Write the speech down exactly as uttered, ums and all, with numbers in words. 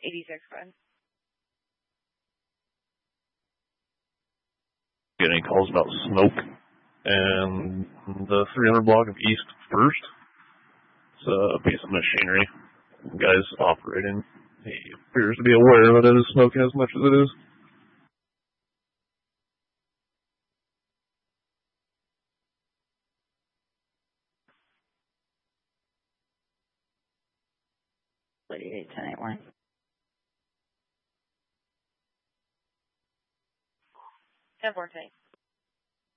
eighty-six, go ahead. Get any calls about smoke and the three hundred block of East First. It's a piece of machinery. The guy's operating. He appears to be aware that it is smoking as much as it is. eight ten eight one. ten four ten eight.